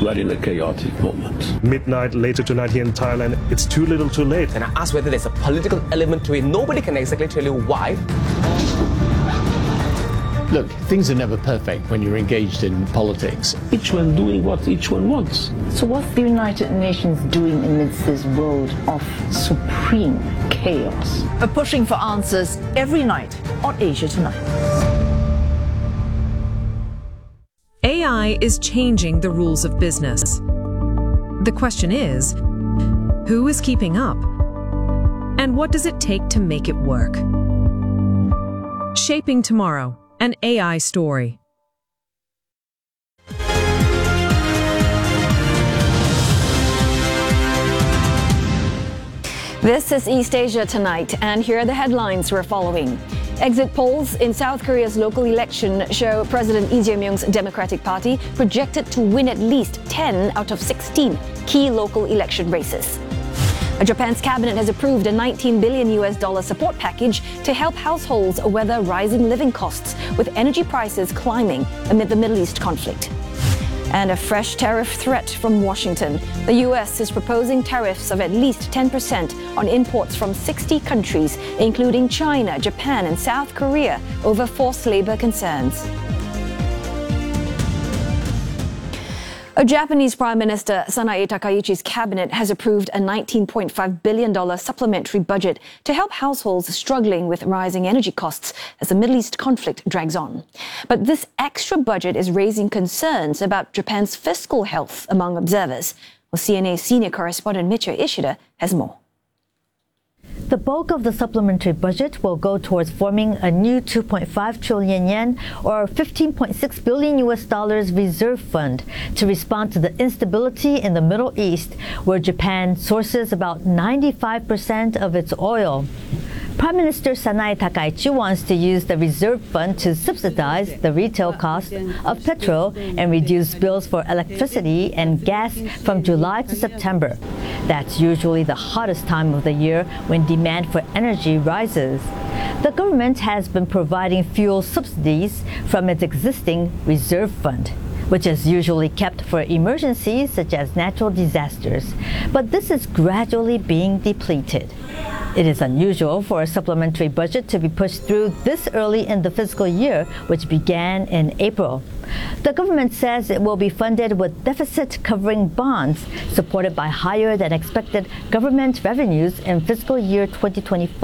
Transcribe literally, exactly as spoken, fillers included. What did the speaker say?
We are in a chaotic moment. Midnight later tonight here in Thailand, it's too little too late. And I asked whether there's a political element to it. Nobody can exactly tell you why. Look, things are never perfect when you're engaged in politics. Each one doing what each one wants. So what's the United Nations doing amidst this world of supreme chaos? We're pushing for answers every night on Asia Tonight. A I is changing the rules of business. The question is, who is keeping up? And what does it take to make it work? Shaping Tomorrow, an A I story. This is East Asia Tonight, and here are the headlines we're following. Exit polls in South Korea's local election show President Lee Jae-myung's Democratic Party projected to win at least ten out of sixteen key local election races. Japan's cabinet has approved a nineteen billion U S dollar support package to help households weather rising living costs, with energy prices climbing amid the Middle East conflict. And a fresh tariff threat from Washington. The U S is proposing tariffs of at least ten percent on imports from sixty countries, including China, Japan, and South Korea, over forced labor concerns. A Japanese Prime Minister Sanae Takaichi's cabinet has approved a nineteen point five billion dollars supplementary budget to help households struggling with rising energy costs as the Middle East conflict drags on. But this extra budget is raising concerns about Japan's fiscal health among observers. Well, C N A senior correspondent Michio Ishida has more. The bulk of the supplementary budget will go towards forming a new two point five trillion yen or fifteen point six billion U S dollars reserve fund to respond to the instability in the Middle East, where Japan sources about ninety-five percent of its oil. Prime Minister Sanae Takaichi wants to use the reserve fund to subsidize the retail cost of petrol and reduce bills for electricity and gas from July to September. That's usually the hottest time of the year when demand for energy rises. The government has been providing fuel subsidies from its existing reserve fund, which is usually kept for emergencies such as natural disasters. But this is gradually being depleted. It is unusual for a supplementary budget to be pushed through this early in the fiscal year, which began in April. The government says it will be funded with deficit-covering bonds, supported by higher than expected government revenues in fiscal year twenty twenty-five.